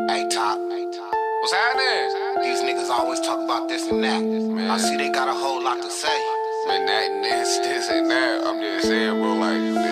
Hey, Top. What's happening? These niggas always talk about this and that. Man. I see they got a whole lot to say. Man, this and that. I'm just saying, bro, like,